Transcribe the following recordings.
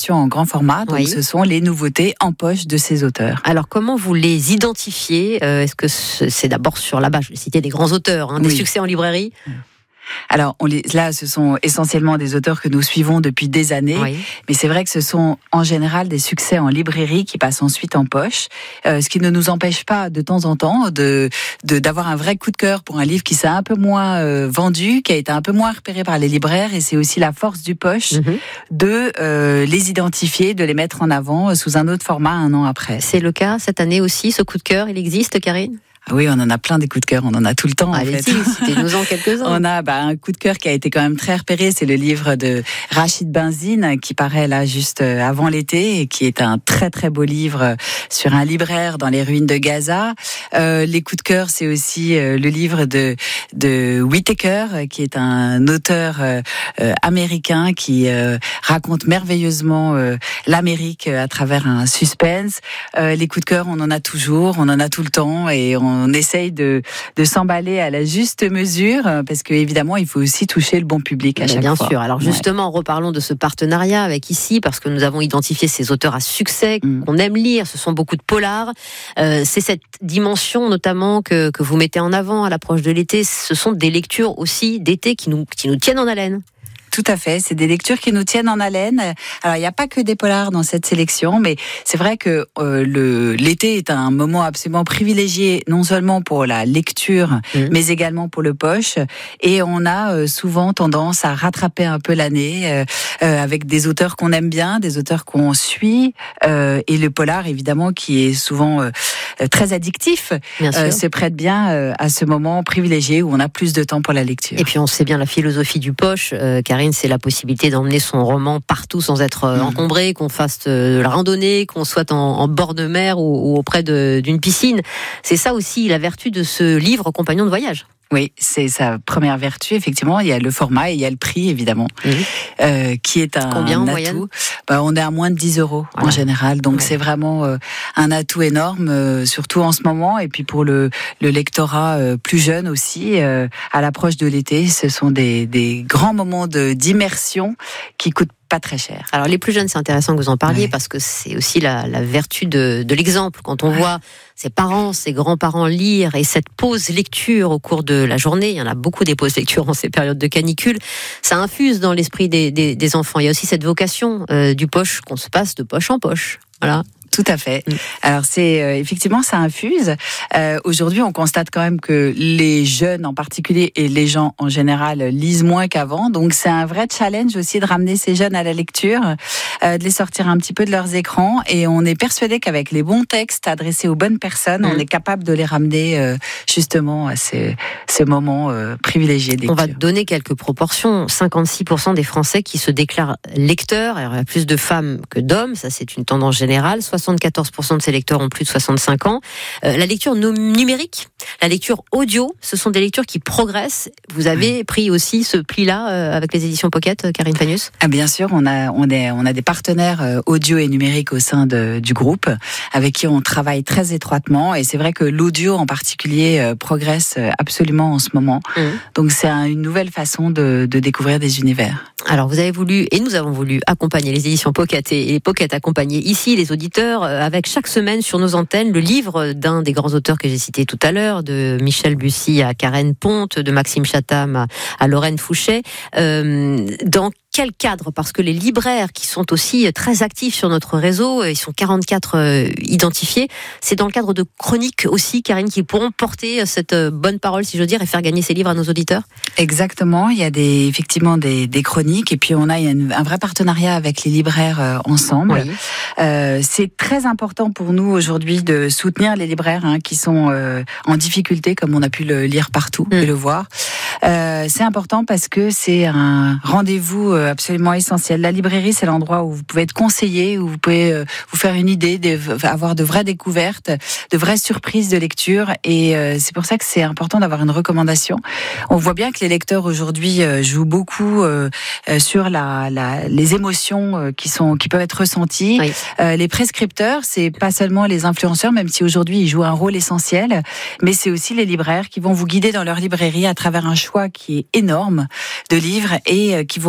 version en grand format. Donc, ce sont les nouveautés en poche de ces auteurs. Alors, comment vous les identifiez ? Est-ce que c'est d'abord sur la base, je vais citer des grands auteurs, des succès en librairie ? Alors, là, ce sont essentiellement des auteurs que nous suivons depuis des années, mais c'est vrai que ce sont en général des succès en librairie qui passent ensuite en poche, ce qui ne nous empêche pas de temps en temps d'avoir un vrai coup de cœur pour un livre qui s'est un peu moins vendu, qui a été un peu moins repéré par les libraires, et c'est aussi la force du poche de les identifier, de les mettre en avant sous un autre format un an après. C'est le cas cette année aussi, ce coup de cœur, il existe, Karine ? Ah oui, on en a plein des coups de cœur, on en a tout le temps. Allez-y, citez-nous-en quelques-uns. On a un coup de cœur qui a été quand même très repéré, c'est le livre de Rachid Benzine qui paraît là juste avant l'été et qui est un très très beau livre sur un libraire dans les ruines de Gaza. Les coups de cœur, c'est aussi le livre de Whitaker qui est un auteur américain qui raconte merveilleusement l'Amérique à travers un suspense. Les coups de cœur, on en a toujours, on en a tout le temps et on essaye de s'emballer à la juste mesure parce que évidemment il faut aussi toucher le bon public à chaque fois. Bien sûr. Alors justement, reparlons de ce partenariat avec ICI parce que nous avons identifié ces auteurs à succès qu'on aime lire. Ce sont beaucoup de polars. C'est cette dimension notamment que vous mettez en avant à l'approche de l'été. Ce sont des lectures aussi d'été qui nous tiennent en haleine. Tout à fait, c'est des lectures qui nous tiennent en haleine. Alors, il n'y a pas que des polars dans cette sélection, mais c'est vrai que l'été est un moment absolument privilégié, non seulement pour la lecture, mais également pour le poche. Et on a souvent tendance à rattraper un peu l'année avec des auteurs qu'on aime bien, des auteurs qu'on suit, et le polar, évidemment, qui est souvent très addictif, se prête bien à ce moment privilégié où on a plus de temps pour la lecture. Et puis, on sait bien la philosophie du poche, Karine, c'est la possibilité d'emmener son roman partout sans être encombré, qu'on fasse de la randonnée, qu'on soit en bord de mer ou auprès d'une piscine. C'est ça aussi la vertu de ce livre compagnon de voyage. Oui, c'est sa première vertu, effectivement. Il y a le format et il y a le prix, évidemment, qui est un Combien en atout. moyenne ? On est à moins de 10 € en général. Donc, c'est vraiment un atout énorme, surtout en ce moment. Et puis, pour le lectorat plus jeune aussi, à l'approche de l'été, ce sont des grands moments d'immersion qui coûtent pas très cher. Alors les plus jeunes, c'est intéressant que vous en parliez parce que c'est aussi la vertu de l'exemple. Quand on voit ses parents, ses grands-parents lire et cette pause lecture au cours de la journée, il y en a beaucoup des pauses lecture en ces périodes de canicule, ça infuse dans l'esprit des enfants. Il y a aussi cette vocation du poche qu'on se passe de poche en poche. Voilà. Tout à fait. Alors c'est effectivement ça infuse. Aujourd'hui, on constate quand même que les jeunes en particulier et les gens en général lisent moins qu'avant. Donc c'est un vrai challenge aussi de ramener ces jeunes à la lecture, de les sortir un petit peu de leurs écrans. Et on est persuadé qu'avec les bons textes adressés aux bonnes personnes, on est capable de les ramener justement à ce moment privilégié de lecture. On va donner quelques proportions. 56% des Français qui se déclarent lecteurs. Alors, il y a plus de femmes que d'hommes. Ça, c'est une tendance générale. 74% de ces lecteurs ont plus de 65 ans. La lecture numérique, la lecture audio, ce sont des lectures qui progressent. Vous avez pris aussi ce pli-là avec les éditions Pocket, Karine Pagnus ? Bien sûr, on a des partenaires audio et numériques au sein du groupe avec qui on travaille très étroitement. Et c'est vrai que l'audio en particulier progresse absolument en ce moment. Donc c'est une nouvelle façon de découvrir des univers. Alors vous avez voulu, et nous avons voulu accompagner les éditions Pocket et les Pocket accompagner ici les auditeurs avec chaque semaine sur nos antennes le livre d'un des grands auteurs que j'ai cité tout à l'heure, de Michel Bussy à Karen Ponte, de Maxime Chatham à Lorraine Fouché. Dans quel cadre ? Parce que les libraires qui sont aussi très actifs sur notre réseau, ils sont 44 identifiés, c'est dans le cadre de chroniques aussi, Karine, qui pourront porter cette bonne parole, si je veux dire, et faire gagner ces livres à nos auditeurs ? Exactement, il y a effectivement des chroniques et puis il y a un vrai partenariat avec les libraires ensemble. C'est très important pour nous aujourd'hui de soutenir les libraires qui sont en difficulté, comme on a pu le lire partout et le voir. C'est important parce que c'est un rendez-vous absolument essentiel. La librairie, c'est l'endroit où vous pouvez être conseillé, où vous pouvez vous faire une idée, avoir de vraies découvertes, de vraies surprises de lecture. Et c'est pour ça que c'est important d'avoir une recommandation. On voit bien que les lecteurs aujourd'hui jouent beaucoup sur les émotions qui peuvent être ressenties. Les prescripteurs, c'est pas seulement les influenceurs, même si aujourd'hui ils jouent un rôle essentiel, mais c'est aussi les libraires qui vont vous guider dans leur librairie à travers un choix qui est énorme de livres et qui vont vous indiquer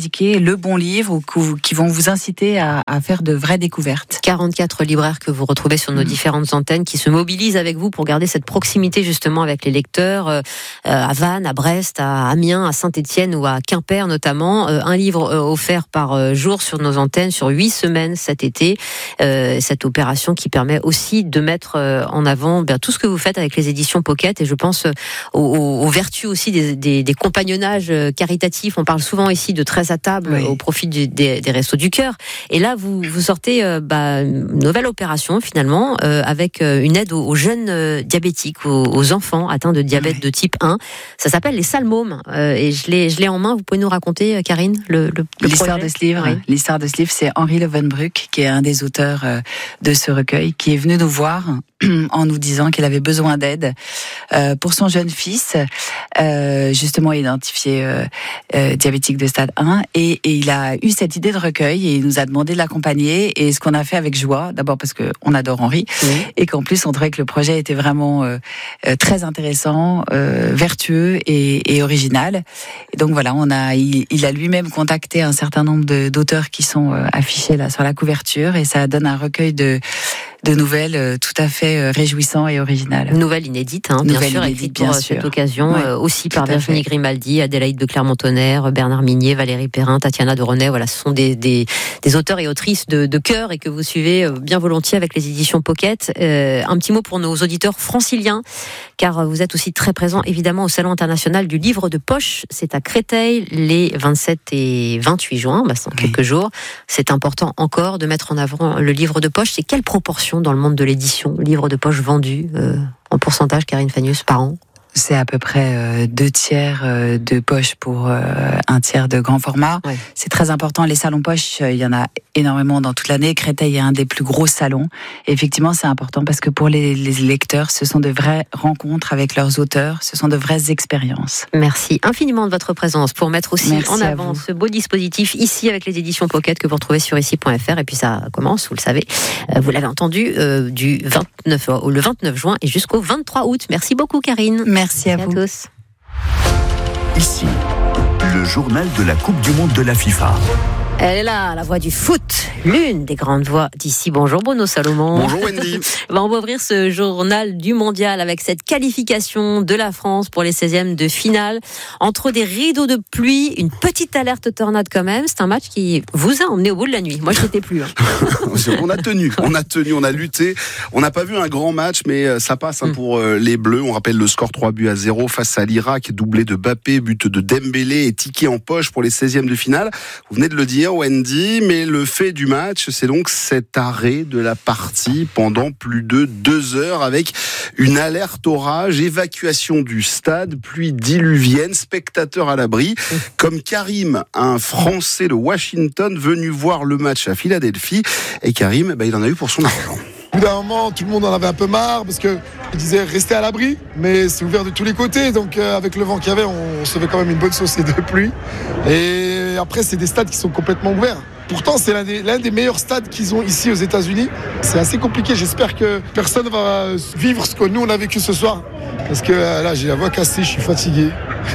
indiquer le bon livre ou qui vont vous inciter à faire de vraies découvertes. 44 libraires que vous retrouvez sur nos différentes antennes qui se mobilisent avec vous pour garder cette proximité justement avec les lecteurs à Vannes, à Brest, à Amiens, à Saint-Étienne ou à Quimper notamment. Un livre offert par jour sur nos antennes sur 8 semaines cet été. Cette opération qui permet aussi de mettre en avant tout ce que vous faites avec les éditions Pocket, et je pense aux vertus aussi des compagnonnages caritatifs. On parle souvent ici de 13 à table au profit des Restos du Cœur. Et là, vous sortez une nouvelle opération finalement avec une aide aux jeunes diabétiques, aux enfants atteints de diabète de type 1. Ça s'appelle les Salmômes et je l'ai en main. Vous pouvez nous raconter, Karine, l'histoire de ce livre. Oui. L'histoire de ce livre, c'est Henri Leeuwenbruck, qui est un des auteurs de ce recueil, qui est venu nous voir en nous disant qu'il avait besoin d'aide pour son jeune fils, justement identifié diabétique de stade 1, et il a eu cette idée de recueil et il nous a demandé de l'accompagner, et ce qu'on a fait avec joie, d'abord parce qu'on adore Henri, et qu'en plus on trouvait que le projet était vraiment très intéressant, vertueux et original. Et donc voilà, il a lui-même contacté un certain nombre d'auteurs qui sont affichés là sur la couverture, et ça donne un recueil de nouvelles tout à fait réjouissant et original. Nouvelle inédite, bien sûr, écrite pour cette occasion, aussi par Virginie Grimaldi, Adélaïde de Clermont-Tonnerre, Bernard Minier, Valérie Perrin, Tatiana de René. Voilà, ce sont des auteurs et autrices de cœur et que vous suivez bien volontiers avec les éditions Pocket. Un petit mot pour nos auditeurs franciliens, car vous êtes aussi très présents évidemment au Salon international du livre de poche. C'est à Créteil les 27 et 28 juin, c'est dans quelques jours. C'est important encore de mettre en avant le livre de poche. C'est quelle proportion dans le monde de l'édition, livre de poche vendu en pourcentage, Karine Fagneus, par an? C'est à peu près 2/3 de poche pour 1/3 de grand format. Ouais. C'est très important. Les salons poche, il y en a énormément dans toute l'année. Créteil est un des plus gros salons. Et effectivement, c'est important parce que pour les lecteurs, ce sont de vraies rencontres avec leurs auteurs. Ce sont de vraies expériences. Merci infiniment de votre présence pour mettre aussi en avant ce beau dispositif ici avec les éditions Pocket que vous retrouvez sur ici.fr. Et puis ça commence, vous le savez, vous l'avez entendu, le 29 juin et jusqu'au 23 août. Merci beaucoup, Karine. Merci à vous. Tous. Ici, le journal de la Coupe du Monde de la FIFA. Elle est là, la voix du foot, l'une des grandes voix d'ici. Bonjour Bruno Salomon. Bonjour Wendy. On va ouvrir ce journal du mondial avec cette qualification de la France pour les 16e de finale. Entre des rideaux de pluie, une petite alerte tornade quand même. C'est un match qui vous a emmené au bout de la nuit. Moi, je n'étais plus. On a tenu, on a lutté. On n'a pas vu un grand match, mais ça passe pour les Bleus. On rappelle le score 3-0 face à l'Irak, doublé de Mbappé, but de Dembélé et ticket en poche pour les 16e de finale. Vous venez de le dire, Wendy, mais le fait du match, c'est donc cet arrêt de la partie pendant plus de 2 heures avec une alerte orage, évacuation du stade, pluie diluvienne, spectateurs à l'abri, comme Karim, un Français de Washington venu voir le match à Philadelphie. Et Karim, il en a eu pour son argent. Au bout d'un moment, tout le monde en avait un peu marre parce qu'il disait rester à l'abri, mais c'est ouvert de tous les côtés. Donc avec le vent qu'il y avait, on recevait quand même une bonne saucée de pluie. Et après, c'est des stades qui sont complètement ouverts. Pourtant, c'est l'un des meilleurs stades qu'ils ont ici aux États-Unis. C'est assez compliqué. J'espère que personne va vivre ce que nous, on a vécu ce soir. Parce que là, j'ai la voix cassée, je suis fatigué.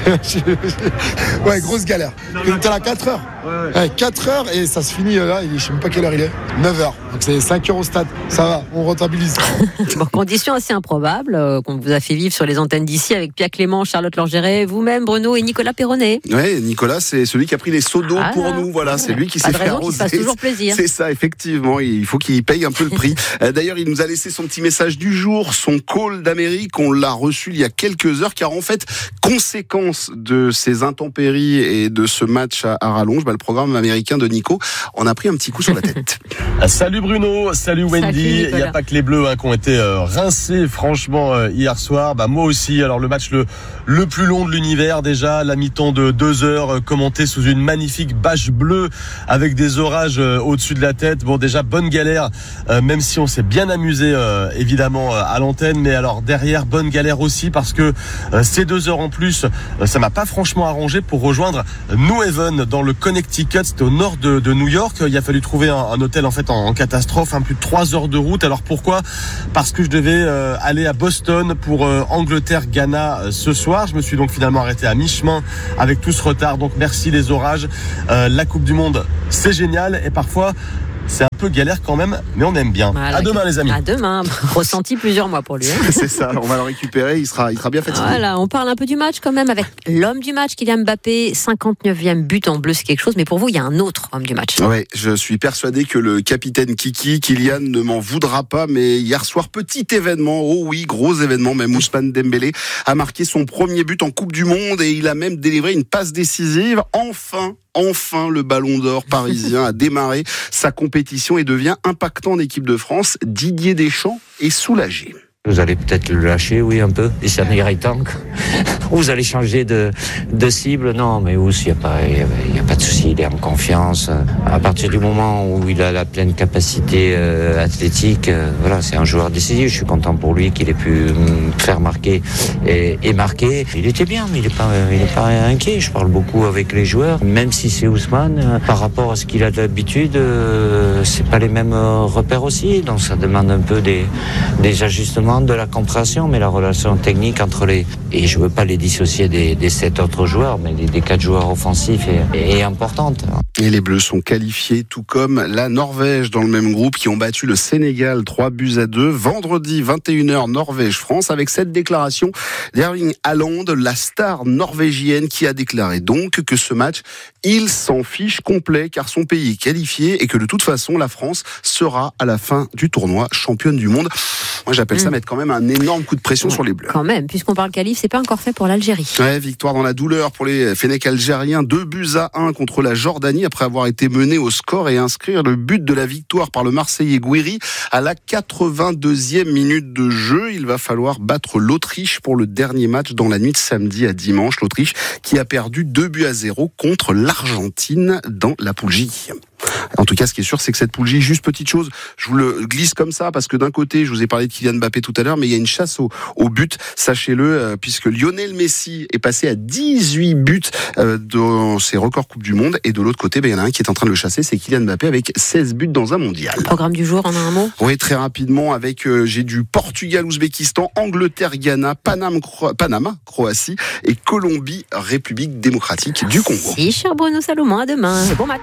Ouais, grosse galère. On était là à 4 heures. Ouais, 4 heures et ça se finit là, je sais même pas quelle heure il est. 9 heures. Donc c'est 5 heures au stade. Ça va, on rentabilise. Bon, conditions assez improbables qu'on vous a fait vivre sur les antennes d'ici avec Pierre Clément, Charlotte Lorgeret, vous-même, Bruno et Nicolas Perronnet. Ouais, Nicolas, c'est celui qui a pris les seaux d'eau pour nous. Voilà, c'est lui qui s'est fait arroser. Ça se passe toujours plaisir. C'est ça, effectivement. Il faut qu'il paye un peu le prix. D'ailleurs, il nous a laissé son petit message du jour, son call d'Amérique. On l'a reçu il y a quelques heures, car en fait, conséquence de ces intempéries et de ce match à rallonge, le programme américain de Nico en a pris un petit coup sur la tête. Salut Bruno, salut Wendy. Il n'y a pas que les Bleus qui ont été rincés franchement hier soir. Moi aussi. Alors le match le plus long de l'univers déjà, la mi-temps de 2 heures commenté sous une magnifique bâche bleue avec des orages au-dessus de la tête. Bon, déjà bonne galère, même si on s'est bien amusé évidemment à l'antenne, mais alors derrière bonne galère aussi parce que ces 2 heures en plus, ça m'a pas franchement arrangé pour rejoindre New Haven dans le Connecticut Connecticut, c'était au nord de New York. Il a fallu trouver un hôtel en fait en catastrophe, plus de 3 heures de route. Alors pourquoi ? Parce que je devais aller à Boston pour Angleterre-Ghana ce soir. Je me suis donc finalement arrêté à mi-chemin avec tout ce retard. Donc merci les orages. La Coupe du Monde, c'est génial et parfois c'est un peu galère quand même, mais on aime bien. Voilà, à demain les amis. À demain. Ressenti plusieurs mois pour lui. C'est ça, on va le récupérer, il sera bien fatigué. Voilà, on parle un peu du match quand même avec l'homme du match, Kylian Mbappé, 59e but en bleu, c'est quelque chose, mais pour vous, il y a un autre homme du match. Ouais, je suis persuadé que le capitaine Kiki, Kylian, ne m'en voudra pas, mais hier soir, petit événement, oh oui, gros événement, même Ousmane Dembélé a marqué son premier but en Coupe du Monde et il a même délivré une passe décisive. Enfin, le Ballon d'Or parisien a démarré sa compétition et devient impactant en équipe de France. Didier Deschamps est soulagé. Vous allez peut-être le lâcher, oui, un peu. Et c'est irritant. Vous allez changer de cible. Non, mais il n'y a pas de souci. Il est en confiance. À partir du moment où il a la pleine capacité athlétique, voilà, c'est un joueur décisif. Je suis content pour lui qu'il ait pu faire marquer et marquer. Il était bien, mais il est pas inquiet. Je parle beaucoup avec les joueurs. Même si c'est Ousmane, par rapport à ce qu'il a d'habitude, c'est pas les mêmes repères aussi. Donc ça demande un peu des ajustements, de la compréhension, mais la relation technique entre les... Et je veux pas les dissocier des 7 autres joueurs, mais des 4 joueurs offensifs est importante. Et les Bleus sont qualifiés, tout comme la Norvège dans le même groupe, qui ont battu le Sénégal 3-2. Vendredi, 21h, Norvège-France, avec cette déclaration d'Erling Haaland, la star norvégienne, qui a déclaré donc que ce match, il s'en fiche complet, car son pays est qualifié et que de toute façon, la France sera à la fin du tournoi championne du monde. Moi, j'appelle ça mettre quand même un énorme coup de pression sur les Bleus. Quand même, puisqu'on parle qualif, c'est pas encore fait pour l'Algérie. Ouais, victoire dans la douleur pour les Fennecs algériens, 2-1 contre la Jordanie, après avoir été menés au score et inscrire le but de la victoire par le Marseillais Gouiri à la 82e minute de jeu. Il va falloir battre l'Autriche pour le dernier match dans la nuit de samedi à dimanche. L'Autriche qui a perdu 2-0 contre l'Argentine dans la poule J. En tout cas, ce qui est sûr, c'est que cette poule J, juste petite chose, je vous le glisse comme ça, parce que d'un côté, je vous ai parlé de Kylian Mbappé tout à l'heure, mais il y a une chasse au but, sachez-le, puisque Lionel Messi est passé à 18 buts dans ses records Coupe du Monde, et de l'autre côté, il y en a un qui est en train de le chasser, c'est Kylian Mbappé avec 16 buts dans un mondial. Le programme du jour, en un mot ? Oui, très rapidement, avec j'ai du Portugal-Ouzbékistan, Angleterre-Ghana, Panama, Croatie, et Colombie-République démocratique du Congo. Si, cher Bruno Salomon, à demain. Bon match.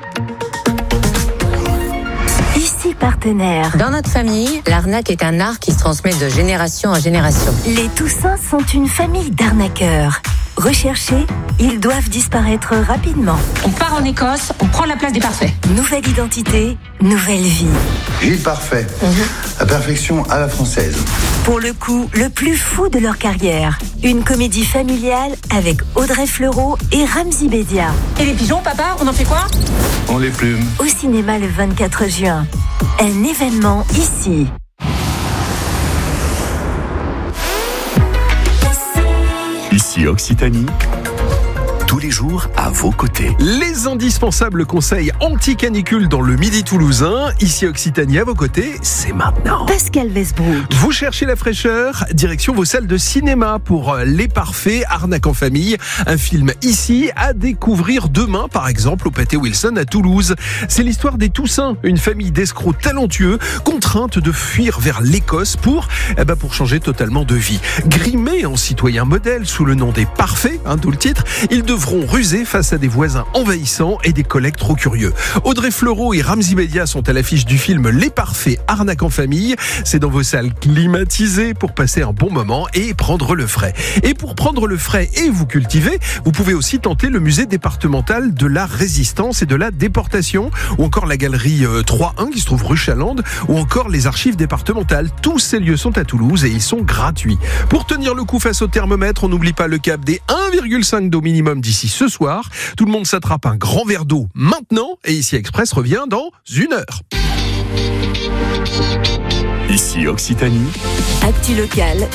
Ici Partenaire. Dans notre famille, l'arnaque est un art qui se transmet de génération en génération. Les Toussins sont une famille d'arnaqueurs. Recherchés, ils doivent disparaître rapidement. On part en Écosse, on prend la place des parfaits. Nouvelle identité, nouvelle vie. Gilles Parfait, la perfection à la française. Pour le coup, le plus fou de leur carrière. Une comédie familiale avec Audrey Fleurot et Ramzy Bedia. Et les pigeons, papa, on en fait quoi ? On les plume. Au cinéma le 24 juin. Un événement ici. Ici Occitanie, tous les jours à vos côtés. Les indispensables conseils anti-canicule dans le Midi toulousain. Ici Occitanie à vos côtés, c'est maintenant. Pascal Westbrook. Vous cherchez la fraîcheur, direction vos salles de cinéma pour Les Parfaits, Arnaque en famille. Un film ici à découvrir demain, par exemple, au Pâté Wilson à Toulouse. C'est l'histoire des Toussins, une famille d'escrocs talentueux, contrainte de fuir vers l'Écosse pour changer totalement de vie. Grimés en citoyens modèles sous le nom des Parfaits, d'où le titre, ils devront ruser face à des voisins envahissants et des collègues trop curieux. Audrey Fleurot et Ramzy Bedia sont à l'affiche du film Les Parfaits, Arnaque en famille. C'est dans vos salles climatisées pour passer un bon moment et prendre le frais. Et pour prendre le frais et vous cultiver, vous pouvez aussi tenter le musée départemental de la résistance et de la déportation, ou encore la galerie 3.1 qui se trouve rue Chaland, ou encore les archives départementales. Tous ces lieux sont à Toulouse et ils sont gratuits. Pour tenir le coup face au thermomètre, on n'oublie pas le cap des 1,5 d'eau minimum d'ici ce soir. Tout le monde s'attrape un grand verre d'eau maintenant et Ici Express revient dans 1 heure. Ici Occitanie. Actu locale,